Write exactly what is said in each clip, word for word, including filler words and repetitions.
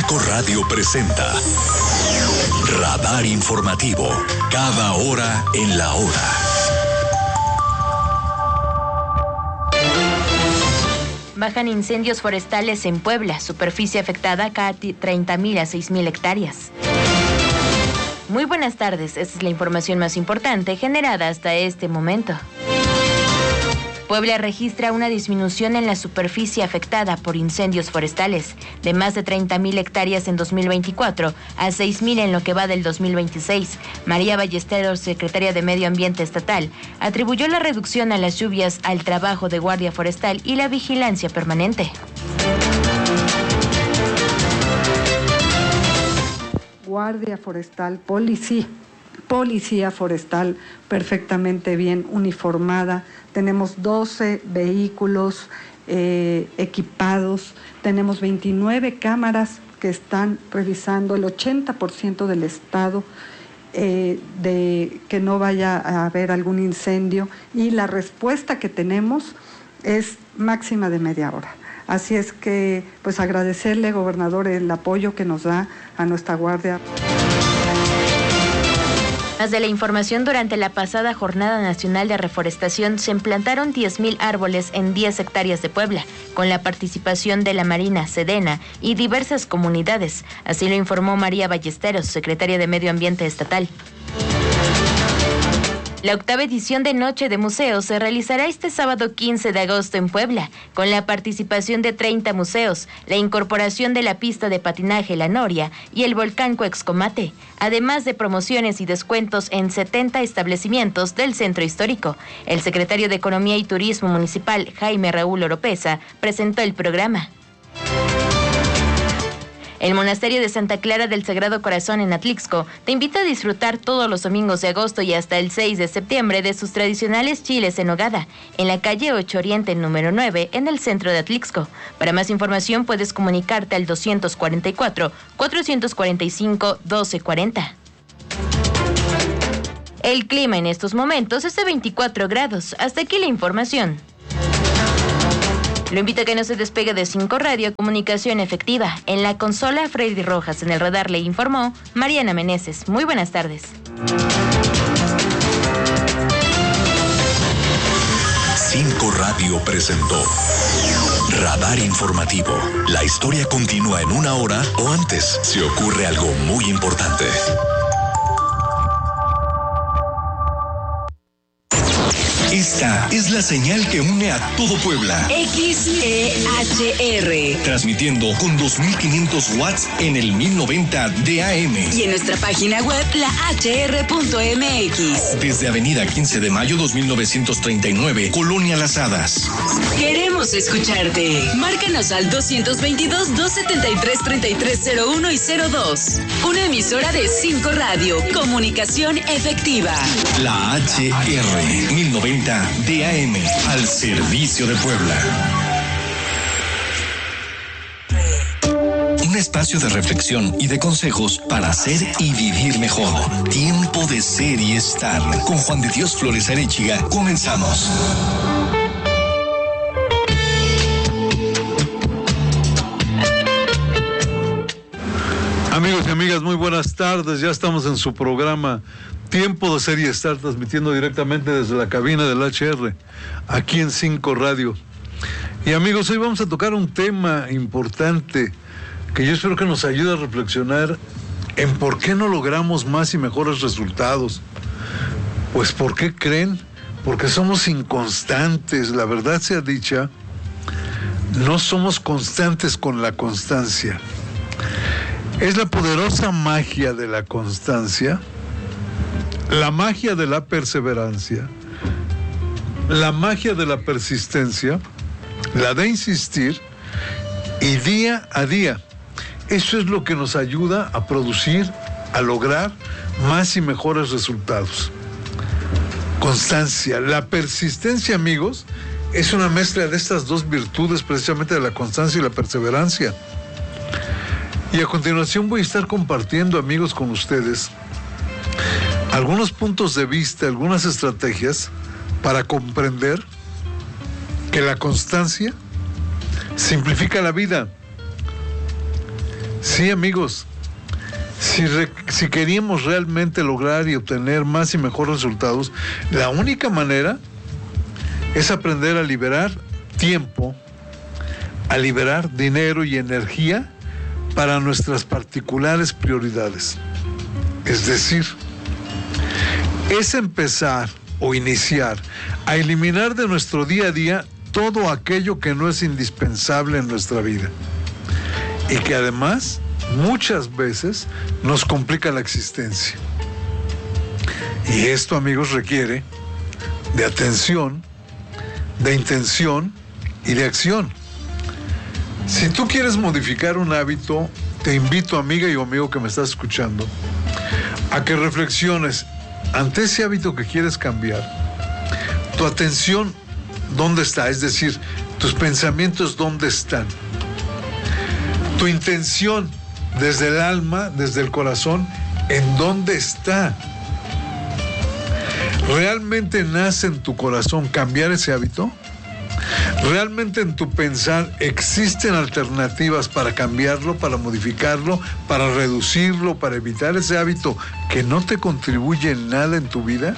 cinco Radio presenta Radar Informativo, cada hora en la hora. Bajan incendios forestales en Puebla, superficie afectada casi treinta mil a seis mil hectáreas. Muy buenas tardes, esta es la información más importante generada hasta este momento. Puebla registra una disminución en la superficie afectada por incendios forestales de más de treinta mil hectáreas en dos mil veinticuatro a seis mil en lo que va del dos mil veintiséis. María Ballesteros, secretaria de Medio Ambiente Estatal, atribuyó la reducción a las lluvias al trabajo de guardia forestal y la vigilancia permanente. Guardia forestal, policía, policía forestal perfectamente bien uniformada. Tenemos doce vehículos eh, equipados, tenemos veintinueve cámaras que están revisando el ochenta por ciento del estado eh, de que no vaya a haber algún incendio, y la respuesta que tenemos es máxima de media hora. Así es que, pues agradecerle, gobernador, el apoyo que nos da a nuestra guardia. Más de la información, durante la pasada Jornada Nacional de Reforestación se plantaron diez mil árboles en diez hectáreas de Puebla, con la participación de la Marina, Sedena y diversas comunidades. Así lo informó María Ballesteros, secretaria de Medio Ambiente Estatal. La octava edición de Noche de Museos se realizará este sábado quince de agosto en Puebla, con la participación de treinta museos, la incorporación de la pista de patinaje La Noria y el volcán Cuexcomate, además de promociones y descuentos en setenta establecimientos del centro histórico. El secretario de Economía y Turismo Municipal, Jaime Raúl Oropesa, presentó el programa. El Monasterio de Santa Clara del Sagrado Corazón en Atlixco te invita a disfrutar todos los domingos de agosto y hasta el seis de septiembre de sus tradicionales chiles en nogada, en la calle ocho Oriente número nueve, en el centro de Atlixco. Para más información puedes comunicarte al doscientos cuarenta y cuatro, cuatrocientos cuarenta y cinco, doce cuarenta. El clima en estos momentos es de veinticuatro grados. Hasta aquí la información. Lo invito a que no se despegue de cinco Radio, comunicación efectiva. En la consola, Freddy Rojas. En el radar le informó Mariana Meneses. Muy buenas tardes. cinco Radio presentó Radar Informativo. La historia continúa en una hora o antes si ocurre algo muy importante. Esta es la señal que une a todo Puebla. X E H R. Transmitiendo con dos mil quinientos watts en el mil noventa de A M. Y en nuestra página web, la h r punto m x. Desde Avenida quince de mayo dos mil novecientos treinta y nueve, Colonia Las Hadas. Queremos escucharte. Márcanos al doscientos veintidós, doscientos setenta y tres, treinta y tres cero uno y cero dos. Una emisora de cinco Radio. Comunicación efectiva. La H R mil noventa de A M, al servicio de Puebla. Un espacio de reflexión y de consejos para ser y vivir mejor. Tiempo de ser y estar. Con Juan de Dios Flores Arechiga, comenzamos. Amigos y amigas, muy buenas tardes. Ya estamos en su programa Tiempo de Ser y Estar, transmitiendo directamente desde la cabina del H R, aquí en cinco Radio. Y amigos, hoy vamos a tocar un tema importante que yo espero que nos ayude a reflexionar en por qué no logramos más y mejores resultados. Pues, ¿por qué creen? Porque somos inconstantes. La verdad sea dicha, no somos constantes con la constancia. Es la poderosa magia de la constancia, la magia de la perseverancia, la magia de la persistencia, la de insistir y día a día. Eso es lo que nos ayuda a producir, a lograr más y mejores resultados. Constancia. La persistencia, amigos, es una mezcla de estas dos virtudes, precisamente de la constancia y la perseverancia. Y a continuación voy a estar compartiendo, amigos, con ustedes algunos puntos de vista, algunas estrategias para comprender que la constancia simplifica la vida. Sí, amigos, si, re, si queríamos realmente lograr y obtener más y mejores resultados, la única manera es aprender a liberar tiempo, a liberar dinero y energía para nuestras particulares prioridades. Es decir, es empezar o iniciar a eliminar de nuestro día a día todo aquello que no es indispensable en nuestra vida y que además muchas veces nos complica la existencia. Y esto, amigos, requiere de atención, de intención y de acción. Si tú quieres modificar un hábito, te invito, amiga y amigo que me estás escuchando, a que reflexiones ante ese hábito que quieres cambiar. Tu atención, ¿dónde está? Es decir, tus pensamientos, ¿dónde están? Tu intención, desde el alma, desde el corazón, ¿en dónde está? ¿Realmente nace en tu corazón cambiar ese hábito? ¿Realmente en tu pensar existen alternativas para cambiarlo, para modificarlo, para reducirlo, para evitar ese hábito que no te contribuye en nada en tu vida?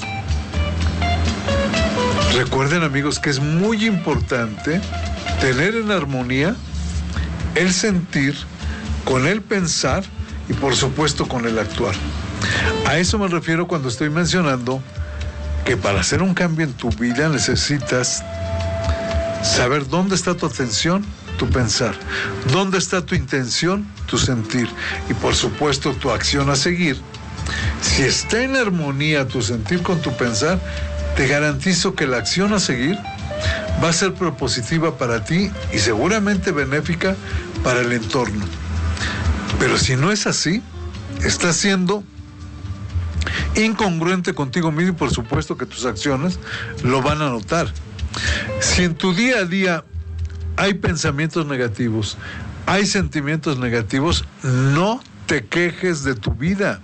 Recuerden, amigos, que es muy importante tener en armonía el sentir con el pensar y, por supuesto, con el actuar. A eso me refiero cuando estoy mencionando que para hacer un cambio en tu vida necesitas saber dónde está tu atención, tu pensar, dónde está tu intención, tu sentir y, por supuesto, tu acción a seguir. Si está en armonía tu sentir con tu pensar, te garantizo que la acción a seguir va a ser propositiva para ti y seguramente benéfica para el entorno. Pero si no es así, estás siendo incongruente contigo mismo y por supuesto que tus acciones lo van a notar. Si en tu día a día hay pensamientos negativos, hay sentimientos negativos, no te quejes de tu vida.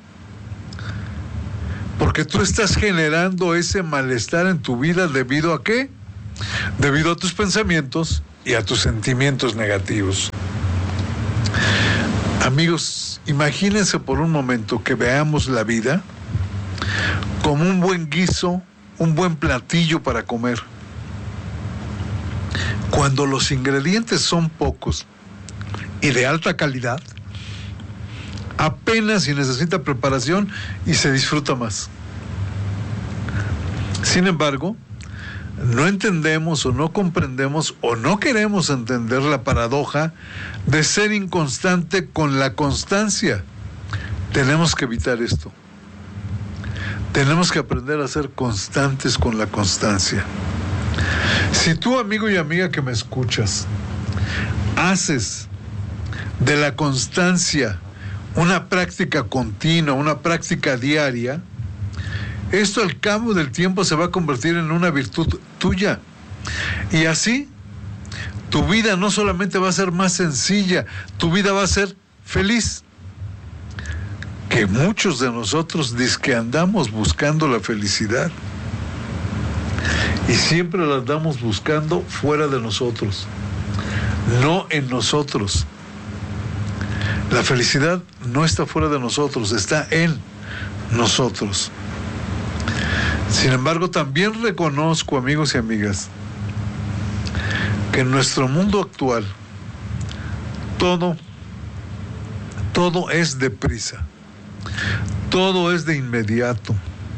Porque tú estás generando ese malestar en tu vida ¿debido a qué? Debido a tus pensamientos y a tus sentimientos negativos. Amigos, imagínense por un momento que veamos la vida como un buen guiso, un buen platillo para comer. Cuando los ingredientes son pocos y de alta calidad, apenas si necesita preparación y se disfruta más. Sin embargo, no entendemos o no comprendemos o no queremos entender la paradoja de ser inconstante con la constancia. Tenemos que evitar esto. Tenemos que aprender a ser constantes con la constancia. Si tú, amigo y amiga que me escuchas, haces de la constancia una práctica continua, una práctica diaria, esto al cabo del tiempo se va a convertir en una virtud tuya. Y así, tu vida no solamente va a ser más sencilla, tu vida va a ser feliz. Que muchos de nosotros dizque andamos buscando la felicidad. Y siempre la andamos buscando fuera de nosotros, no en nosotros. La felicidad no está fuera de nosotros, está en nosotros. Sin embargo, también reconozco, amigos y amigas, que en nuestro mundo actual todo, todo es deprisa, todo es de inmediato.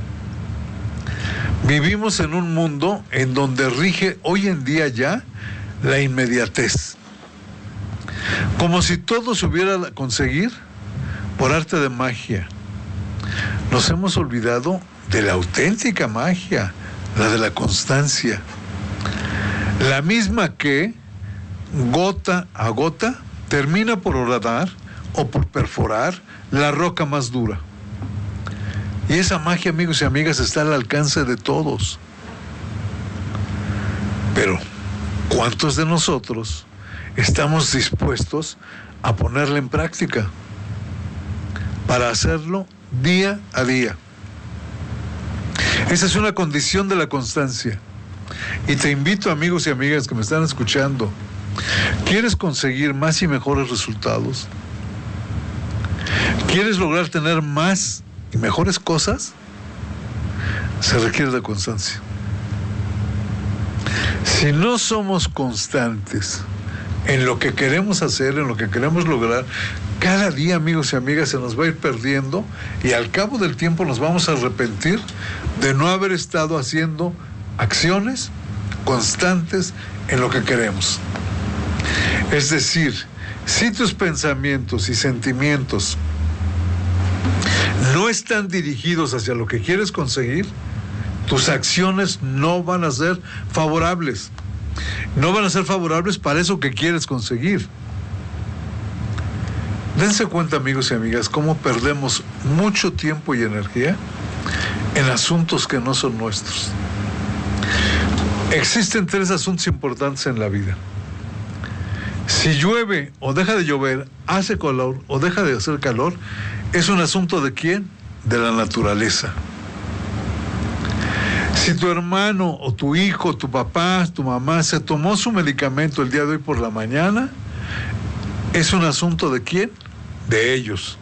Vivimos en un mundo en donde rige hoy en día ya la inmediatez. Como si todo se hubiera de conseguir por arte de magia. Nos hemos olvidado de la auténtica magia, la de la constancia. La misma que, gota a gota, termina por horadar o por perforar la roca más dura. Y esa magia, amigos y amigas, está al alcance de todos. Pero, ¿cuántos de nosotros estamos dispuestos a ponerla en práctica para hacerlo día a día? Esa es una condición de la constancia. Y te invito, amigos y amigas que me están escuchando, ¿quieres conseguir más y mejores resultados? ¿Quieres lograr tener más y mejores cosas? Se requiere de constancia. Si no somos constantes en lo que queremos hacer, en lo que queremos lograr, cada día, amigos y amigas, se nos va a ir perdiendo y al cabo del tiempo nos vamos a arrepentir de no haber estado haciendo acciones constantes en lo que queremos. Es decir, si tus pensamientos y sentimientos no están dirigidos hacia lo que quieres conseguir, tus acciones no van a ser favorables. No van a ser favorables para eso que quieres conseguir. Dense cuenta, amigos y amigas, cómo perdemos mucho tiempo y energía en asuntos que no son nuestros. Existen tres asuntos importantes en la vida. Si llueve o deja de llover, hace calor o deja de hacer calor, es un asunto ¿de quién? De la naturaleza. Si tu hermano o tu hijo, tu papá, tu mamá se tomó su medicamento el día de hoy por la mañana, ¿es un asunto de quién? De ellos.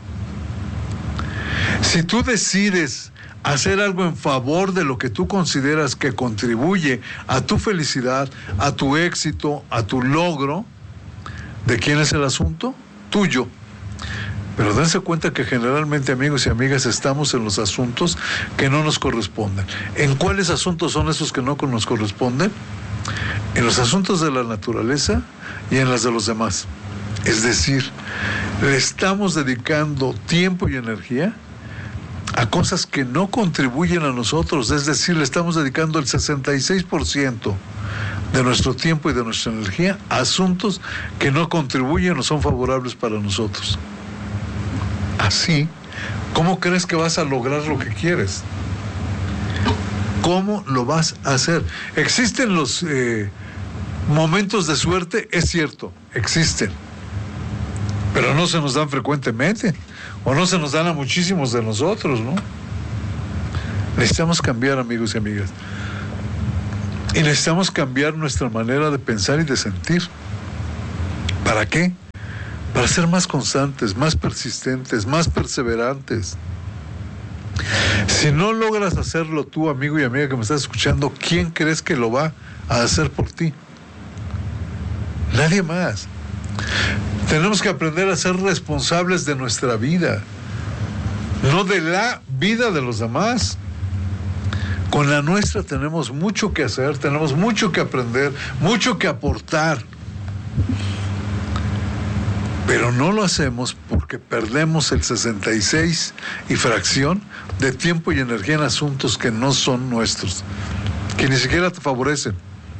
Si tú decides hacer algo en favor de lo que tú consideras que contribuye a tu felicidad, a tu éxito, a tu logro, ¿de quién es el asunto? Tuyo. Pero dense cuenta que generalmente, amigos y amigas, estamos en los asuntos que no nos corresponden. ¿En cuáles asuntos son esos que no nos corresponden? En los asuntos de la naturaleza y en las de los demás. Es decir, le estamos dedicando tiempo y energía a cosas que no contribuyen a nosotros. Es decir, le estamos dedicando el sesenta y seis por ciento de nuestro tiempo y de nuestra energía a asuntos que no contribuyen o son favorables para nosotros. Así, ¿cómo crees que vas a lograr lo que quieres? ¿Cómo lo vas a hacer? ¿Existen los eh, momentos de suerte? Es cierto, existen. Pero no se nos dan frecuentemente, o no se nos dan a muchísimos de nosotros, ¿no? Necesitamos cambiar, amigos y amigas. Y necesitamos cambiar nuestra manera de pensar y de sentir. ¿Para qué? Para ser más constantes, más persistentes, más perseverantes. Si no logras hacerlo tú, amigo y amiga que me estás escuchando, ¿quién crees que lo va a hacer por ti? Nadie más. Tenemos que aprender a ser responsables de nuestra vida, no de la vida de los demás. Con la nuestra tenemos mucho que hacer, tenemos mucho que aprender, mucho que aportar. Pero no lo hacemos porque perdemos el sesenta y seis y fracción de tiempo y energía en asuntos que no son nuestros, que ni siquiera te favorecen.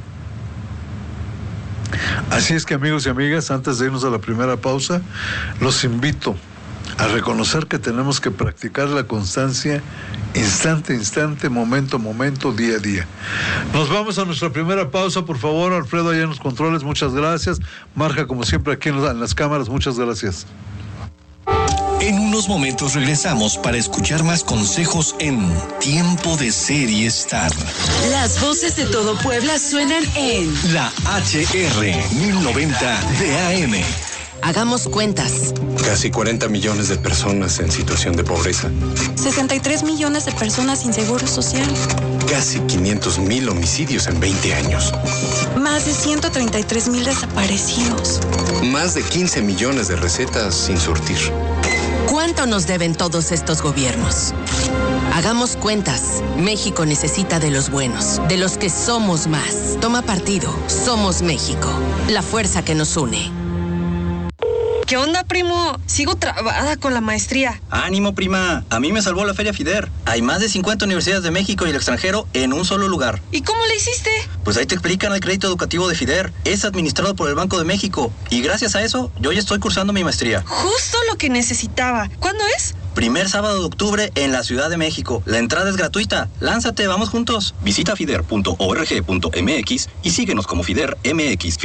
Así es que, amigos y amigas, antes de irnos a la primera pausa, los invito a reconocer que tenemos que practicar la constancia instante a instante, momento a momento, día a día. Nos vamos a nuestra primera pausa, por favor, Alfredo, allá en los controles, muchas gracias. Marja, como siempre, aquí en, los, en las cámaras, muchas gracias. En unos momentos regresamos para escuchar más consejos en Tiempo de Ser y Estar. Las voces de todo Puebla suenan en La H R mil noventa de A M. Hagamos cuentas. Casi cuarenta millones de personas en situación de pobreza. sesenta y tres millones de personas sin seguro social. Casi quinientos mil homicidios en veinte años. Más de ciento treinta y tres mil desaparecidos. Más de quince millones de recetas sin surtir. ¿Cuánto nos deben todos estos gobiernos? Hagamos cuentas. México necesita de los buenos, de los que somos más. Toma partido. Somos México. La fuerza que nos une. ¿Qué onda, primo? Sigo trabada con la maestría. Ánimo, prima. A mí me salvó la Feria FIDER. Hay más de cincuenta universidades de México y el extranjero en un solo lugar. ¿Y cómo le hiciste? Pues ahí te explican el crédito educativo de FIDER. Es administrado por el Banco de México. Y gracias a eso, yo ya estoy cursando mi maestría. Justo lo que necesitaba. ¿Cuándo es? Primer sábado de octubre en la Ciudad de México. La entrada es gratuita. Lánzate, vamos juntos. Visita fider punto org punto m x y síguenos como FIDER M X. FIDER.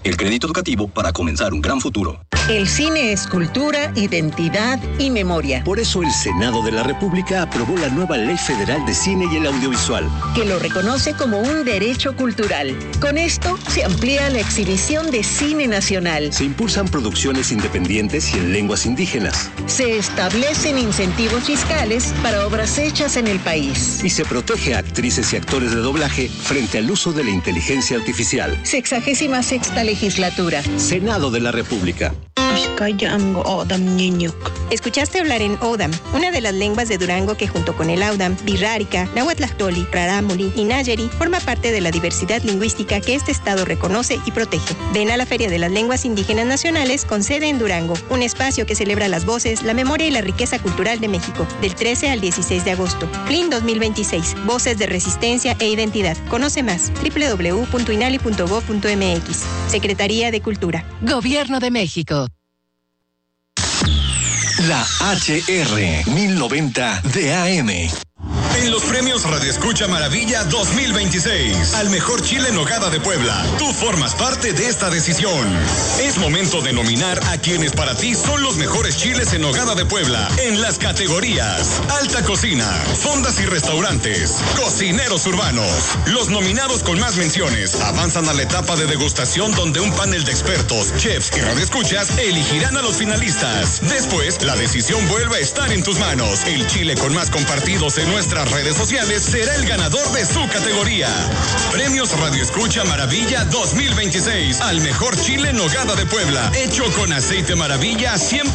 el crédito educativo para comenzar un gran futuro. El cine es cultura, identidad y memoria. Por eso el Senado de la República aprobó la nueva Ley Federal de Cine y el Audiovisual, que lo reconoce como un derecho cultural. Con esto se amplía la exhibición de cine nacional. Se impulsan producciones independientes y en lenguas indígenas. Se establecen incentivos fiscales para obras hechas en el país. Y se protege a actrices y actores de doblaje frente al uso de la inteligencia artificial. Sexagésima sexta legislatura. Senado de la República. Escuchaste hablar en Odam, una de las lenguas de Durango que junto con el Audam, Birrárica, Nahuatlahtoli, Rarámuri y Nayeri forma parte de la diversidad lingüística que este estado reconoce y protege. Ven a la Feria de las Lenguas Indígenas Nacionales con sede en Durango, un espacio que celebra las voces, la memoria y la riqueza cultural de México, del trece al dieciséis de agosto. F L I N dos mil veintiséis, Voces de Resistencia e Identidad. Conoce más, doble u doble u doble u punto inali punto gob punto eme equis. Secretaría de Cultura. Gobierno de México. La H R mil noventa de A M. En los premios Radio Escucha Maravilla dos mil veintiséis, al mejor chile en nogada de Puebla, tú formas parte de esta decisión. Es momento de nominar a quienes para ti son los mejores chiles en nogada de Puebla en las categorías Alta Cocina, Fondas y Restaurantes, Cocineros Urbanos. Los nominados con más menciones avanzan a la etapa de degustación donde un panel de expertos, chefs y radioescuchas elegirán a los finalistas. Después, la decisión vuelve a estar en tus manos. El chile con más compartidos en nuestras redes sociales será el ganador de su categoría. Premios Radio Escucha Maravilla dos mil veintiséis al mejor chile en nogada de Puebla, hecho con aceite Maravilla cien